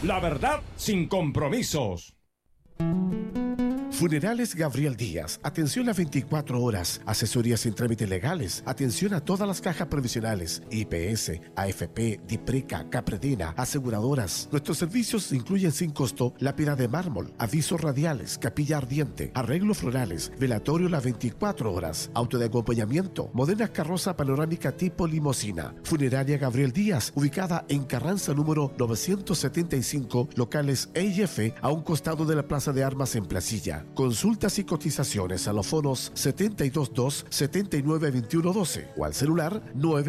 La verdad sin compromisos. Funerales Gabriel Díaz, atención a 24 horas, asesorías sin trámites legales, atención a todas las cajas previsionales, IPS, AFP, DIPRECA, Capredena, aseguradoras. Nuestros servicios incluyen sin costo lápida de mármol, avisos radiales, capilla ardiente, arreglos florales, velatorio las 24 horas, auto de acompañamiento, moderna carroza panorámica tipo limosina. Funeraria Gabriel Díaz, ubicada en Carranza número 975, locales E y F, a un costado de la Plaza de Armas en Placilla. Consultas y cotizaciones a los fonos 722-792112 o al celular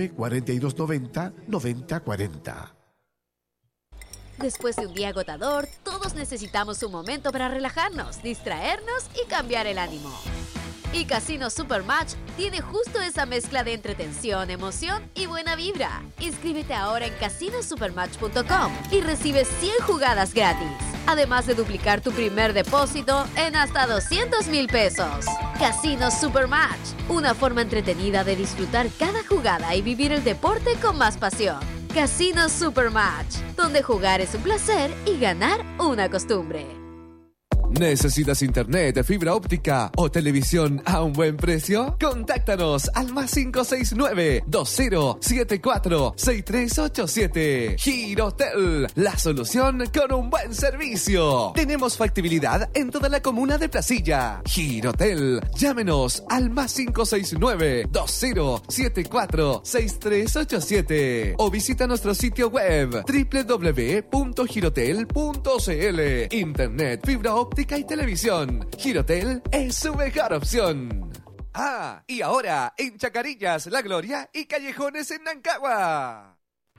94290-9040. Después de un día agotador, todos necesitamos un momento para relajarnos, distraernos y cambiar el ánimo. Y Casino Supermatch tiene justo esa mezcla de entretención, emoción y buena vibra. Inscríbete ahora en casinosupermatch.com y recibe 100 jugadas gratis. Además de duplicar tu primer depósito en hasta 200,000 pesos. Casino Supermatch, una forma entretenida de disfrutar cada jugada y vivir el deporte con más pasión. Casino Supermatch, donde jugar es un placer y ganar una costumbre. ¿Necesitas internet, fibra óptica o televisión a un buen precio? Contáctanos al más 569-2074-6387. Girotel, la solución con un buen servicio. Tenemos factibilidad en toda la comuna de Placilla. Girotel, llámenos al más 569-2074-6387 o visita nuestro sitio web www.girotel.cl. Internet, fibra óptica y televisión. Girotel es su mejor opción. Ah, y ahora en Chacarillas, La Gloria y Callejones en Nancagua.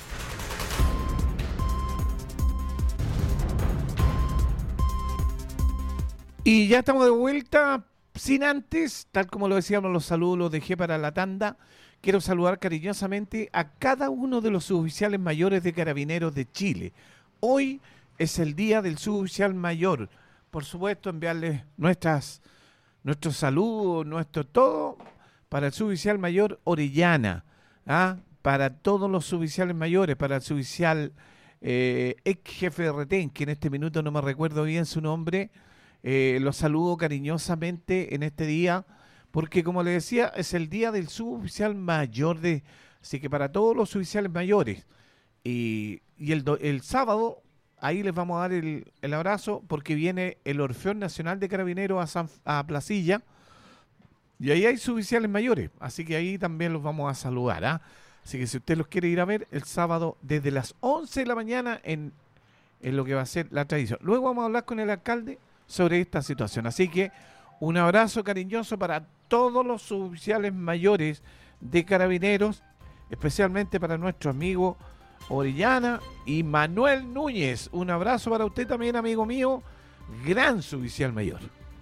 Y ya estamos de vuelta, sin antes, tal como lo decíamos, los saludos los dejé para la tanda. Quiero saludar cariñosamente a cada uno de los suboficiales mayores de Carabineros de Chile. Hoy es el día del suboficial mayor. Por supuesto, enviarles nuestros saludos, nuestro todo para el suboficial mayor Orellana, para todos los suboficiales mayores, para el suboficial ex jefe de retén, que en este minuto no me recuerdo bien su nombre. Los saludo cariñosamente en este día, porque como les decía, es el día del suboficial mayor, así que para todos los suboficiales mayores. Y el sábado, ahí les vamos a dar el abrazo, porque viene el Orfeón Nacional de Carabineros a Placilla, y ahí hay suboficiales mayores, así que ahí también los vamos a saludar. Así que si usted los quiere ir a ver, el sábado desde las 11 de la mañana en lo que va a ser la tradición. Luego vamos a hablar con el alcalde sobre esta situación. Así que un abrazo cariñoso para todos los suboficiales mayores de Carabineros, especialmente para nuestro amigo Orellana y Manuel Núñez. Un abrazo para usted también, amigo mío, gran suboficial mayor.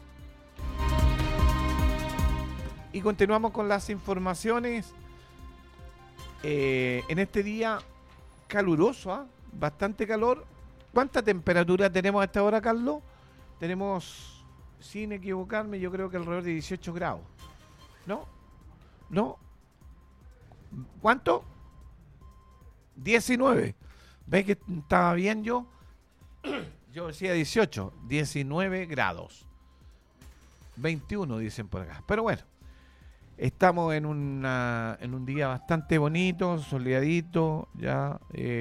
Y continuamos con las informaciones. En este día caluroso, bastante calor. ¿Cuánta temperatura tenemos a esta hora, Carlos? Tenemos, sin equivocarme, yo creo que alrededor de 18 grados. ¿No? ¿Cuánto? 19. ¿Ves que estaba bien yo? Yo decía 18, 19 grados. 21 dicen por acá. Pero bueno, estamos en un día bastante bonito, soleadito, ya.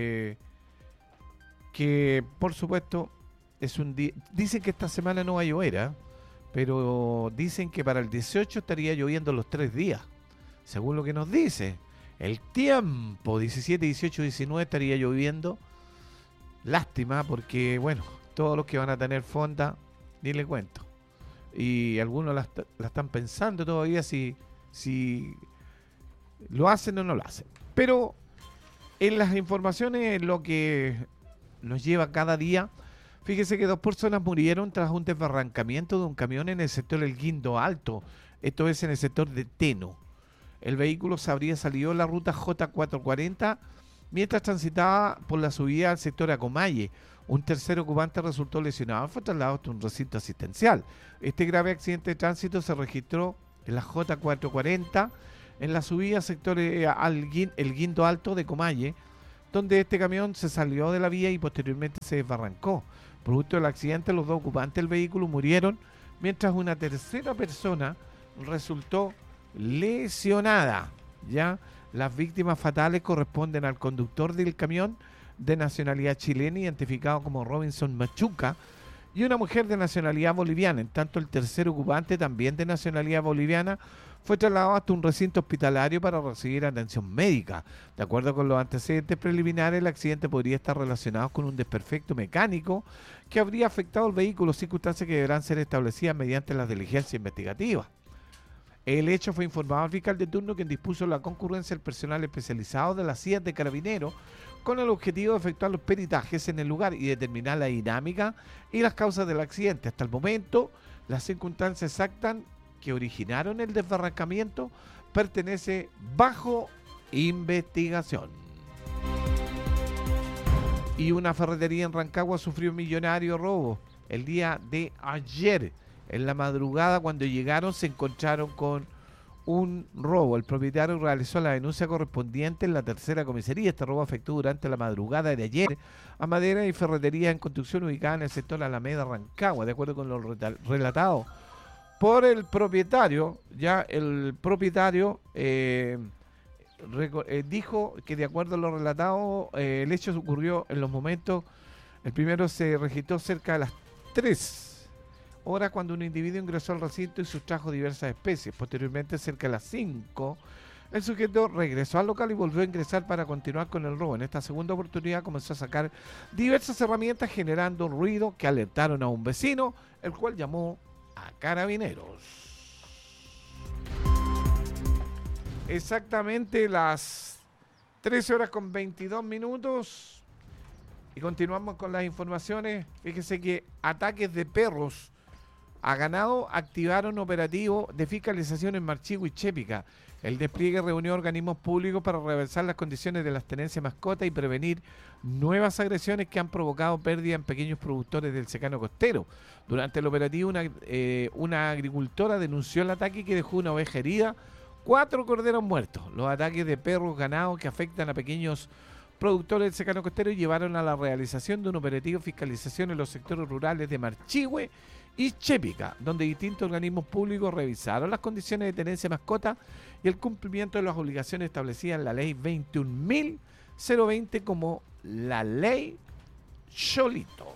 Que por supuesto es un día. Dicen que esta semana no va a llover, pero dicen que para el 18 estaría lloviendo los 3 días, según lo que nos dice. El tiempo, 17, 18, 19 estaría lloviendo. Lástima, porque, bueno, todos los que van a tener fonda, ni le cuento. Y algunos la están pensando todavía si lo hacen o no lo hacen. Pero en las informaciones, lo que nos lleva cada día, fíjese que 2 personas murieron tras un desbarrancamiento de un camión en el sector del Guindo Alto. Esto es en el sector de Teno. El vehículo se habría salido en la ruta J440 mientras transitaba por la subida al sector Acomalle. Un tercer ocupante resultó lesionado y fue trasladado hasta un recinto asistencial. Este grave accidente de tránsito se registró en la J440 en la subida al sector el Guindo Alto de Comalle, donde este camión se salió de la vía y posteriormente se desbarrancó. Producto del accidente, los 2 ocupantes del vehículo murieron, mientras una tercera persona resultó lesionada. ¿Ya? Las víctimas fatales corresponden al conductor del camión de nacionalidad chilena, identificado como Robinson Machuca, y una mujer de nacionalidad boliviana. En tanto, el tercer ocupante, también de nacionalidad boliviana, fue trasladado hasta un recinto hospitalario para recibir atención médica. De acuerdo con los antecedentes preliminares, el accidente podría estar relacionado con un desperfecto mecánico que habría afectado el vehículo, circunstancias que deberán ser establecidas mediante las diligencias investigativas. El hecho fue informado al fiscal de turno, quien dispuso la concurrencia del personal especializado de las CIA de Carabineros con el objetivo de efectuar los peritajes en el lugar y determinar la dinámica y las causas del accidente. Hasta el momento, las circunstancias exactas que originaron el desbarrancamiento pertenece bajo investigación. Y una ferretería en Rancagua sufrió un millonario robo el día de ayer. En la madrugada, cuando llegaron, se encontraron con un robo. El propietario realizó la denuncia correspondiente en la tercera comisaría. Este robo afectó durante la madrugada de ayer a madera y ferretería en construcción ubicada en el sector Alameda, Rancagua. De acuerdo con lo relatado por el propietario, ya el propietario dijo que, de acuerdo a lo relatado, el hecho ocurrió en los momentos, el primero se registró cerca de las 3 horas cuando un individuo ingresó al recinto y sustrajo diversas especies. Posteriormente, cerca de las 5, el sujeto regresó al local y volvió a ingresar para continuar con el robo. En esta segunda oportunidad comenzó a sacar diversas herramientas, generando ruido que alertaron a un vecino, el cual llamó a Carabineros. Exactamente las 13 horas con 22 minutos y continuamos con las informaciones. Fíjese que ataques de perros a ganado activaron operativo de fiscalización en Marchigua y Chépica. El despliegue reunió organismos públicos para reversar las condiciones de las tenencias de mascotas y prevenir nuevas agresiones que han provocado pérdida en pequeños productores del secano costero. Durante el operativo, una agricultora denunció el ataque que dejó una oveja herida, 4 corderos muertos. Los ataques de perros ganados que afectan a pequeños productores del secano costero llevaron a la realización de un operativo de fiscalización en los sectores rurales de Marchigüe y Chépica, donde distintos organismos públicos revisaron las condiciones de tenencia de mascota y el cumplimiento de las obligaciones establecidas en la ley 21.020 como la ley Cholito.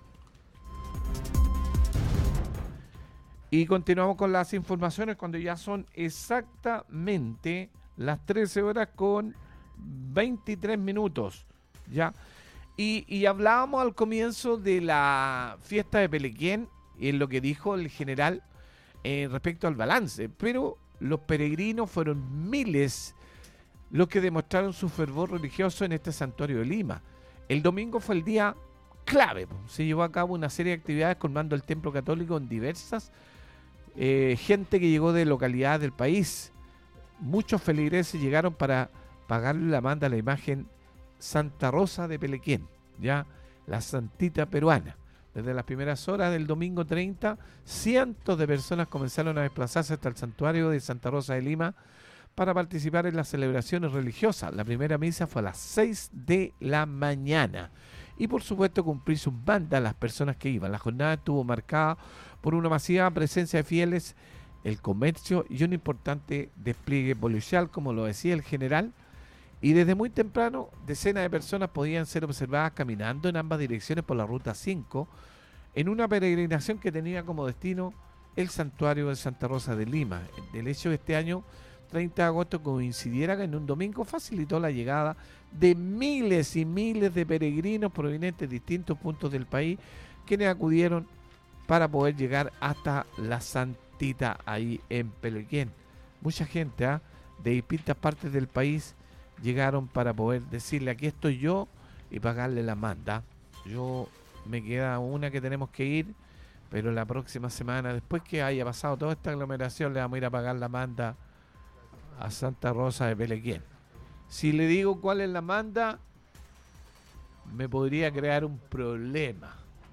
Y continuamos con las informaciones cuando ya son exactamente las 13 horas con 23 minutos. ¿Ya? Y hablábamos al comienzo de la fiesta de Pelequén y en lo que dijo el general respecto al balance, pero los peregrinos fueron miles los que demostraron su fervor religioso en este santuario de Lima. El domingo fue el día clave, se llevó a cabo una serie de actividades colmando el templo católico en diversas gente que llegó de localidades del país. Muchos feligreses llegaron para pagarle la manda a la imagen Santa Rosa de Pelequén, ya la santita peruana. Desde las primeras horas del domingo 30, cientos de personas comenzaron a desplazarse hasta el santuario de Santa Rosa de Lima para participar en las celebraciones religiosas. La primera misa fue a las 6 de la mañana. Y por supuesto cumplir sus bandas las personas que iban. La jornada estuvo marcada por una masiva presencia de fieles, el comercio y un importante despliegue policial, como lo decía el general. Y desde muy temprano, decenas de personas podían ser observadas caminando en ambas direcciones por la Ruta 5, en una peregrinación que tenía como destino el santuario de Santa Rosa de Lima. El hecho de este año, 30 de agosto, coincidiera en un domingo, facilitó la llegada de miles y miles de peregrinos provenientes de distintos puntos del país, quienes acudieron para poder llegar hasta la santita ahí en Pelequén. Mucha gente de distintas partes del país llegaron para poder decirle: aquí estoy yo, y pagarle la manda. Me queda una que tenemos que ir, pero la próxima semana, después que haya pasado toda esta aglomeración, le vamos a ir a pagar la manda a Santa Rosa de Pelequén. Si le digo cuál es la manda, me podría crear un problema,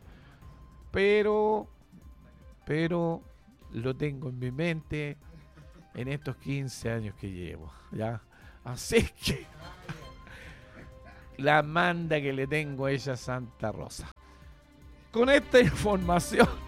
pero lo tengo en mi mente en estos 15 años que llevo, ¿ya? Así que la manda que le tengo a ella Santa Rosa. Con esta información